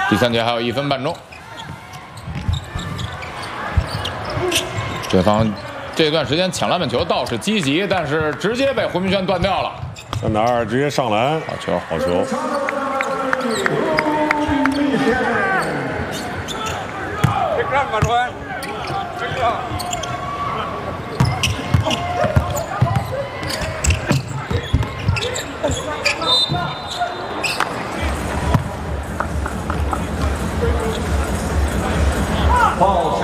第3节还有1分半钟，对方这段时间抢篮板球倒是积极，但是直接被胡明轩断掉了。 3打2，直接上篮， 好球，好球。 看马川，这个。 Ball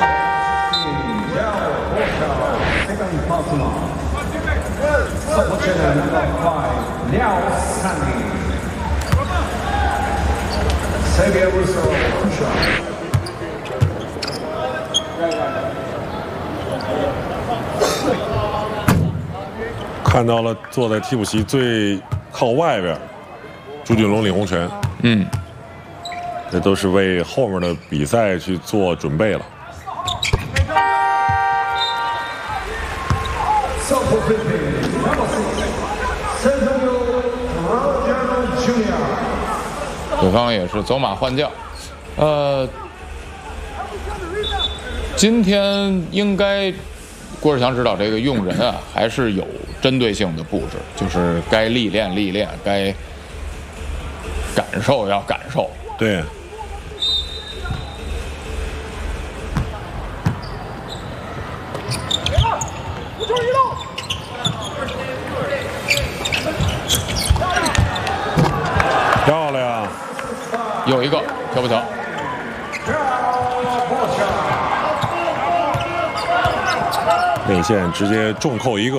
second Fatima. Substitution number 5, Liao Sanli. Xavier Russo, shot. 看到了坐在替补席最靠外边，朱俊龙、李洪权。这都是为后面的比赛去做准备了。 对方也是走马换将，今天应该郭士强指导这个用人啊，还是有针对性的布置，就是该历练历练，该感受要感受。 对。 漂亮， 有一个挑不挑？ 内线直接重扣一个。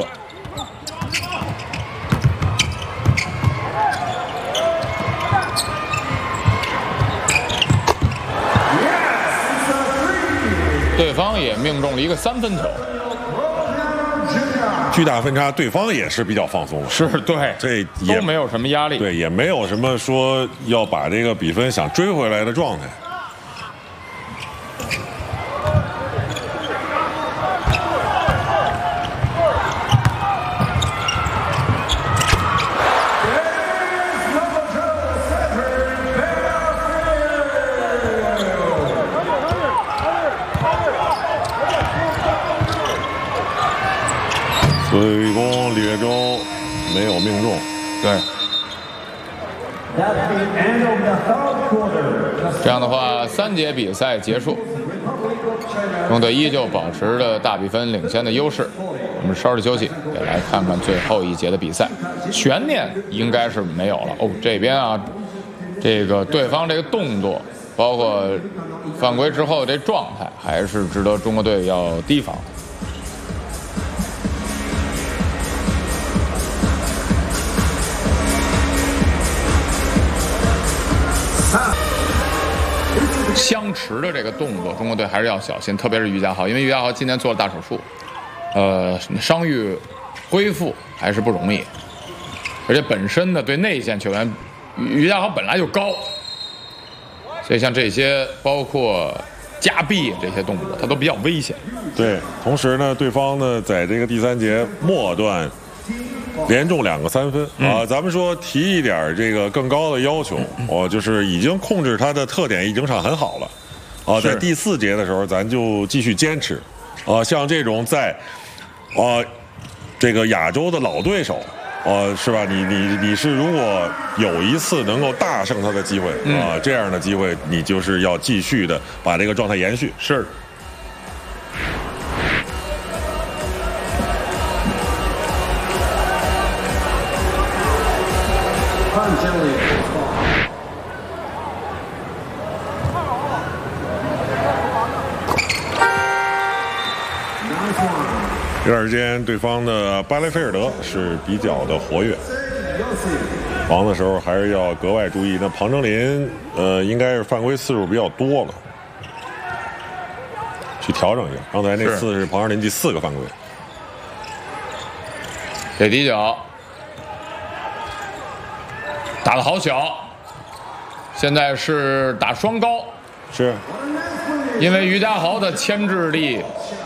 对方也命中了一个3分球。 巨大分差，对方也是比较放松了。 是对， 这也都没有什么压力。 对，也没有什么说要把这个比分想追回来的状态。最攻李月洲没有命中， 对。这样的话，3节比赛结束，中队依旧保持着大比分领先的优势。我们稍事休息，也来看看最后1节的比赛，悬念应该是没有了。哦，这边啊，这个对方这个动作，包括犯规之后这状态，还是值得中国队要提防。 相持的这个动作，中国队还是要小心，特别是于家豪，因为于家豪今年做了大手术，伤愈恢复还是不容易，而且本身呢对内线球员，于家豪本来就高，所以像这些包括夹臂这些动作，他都比较危险。 对，同时呢，对方呢在这个第3节末段连中2个3分啊，咱们说提一点这个更高的要求，就是已经控制他的特点已经上很好了，啊，在第4节的时候咱就继续坚持，啊，像这种在，这个亚洲的老对手，是吧？你是如果有一次能够大胜他的机会啊，这样的机会你就是要继续的把这个状态延续。 是。 这段时间，对方的巴雷菲尔德是比较的活跃，防的时候还是要格外注意。那庞征林，应该是犯规次数比较多了，去调整一下。刚才那次是庞征林第4个犯规。 这底角打得好小，现在是打双高， 是， 因为于家豪的牵制力